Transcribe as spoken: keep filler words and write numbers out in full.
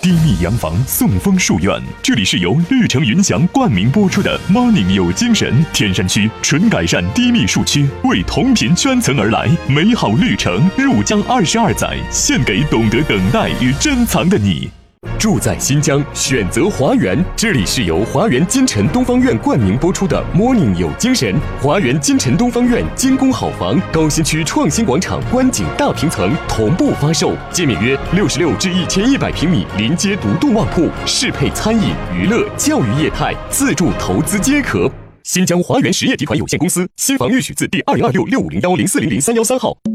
低密洋房送风树院，这里是由绿城云翔冠名播出的 Morning 有精神。天山区纯改善低密树区，为同频圈层而来，美好绿城入江二十二载，献给懂得等待与珍藏的你。 住在新疆，选择华园。这里是由华园金城东方院冠名播出的 Morning 有精神。华园金城东方院精工好房，高新区创新广场观景大平层同步发售，界面约六十六至一千一百平米，临街独栋旺铺，适配餐饮、娱乐、教育业态，自住投资皆可。新疆华园实业集团有限公司新房预许字第二零二六六五零幺零四零零三幺三号。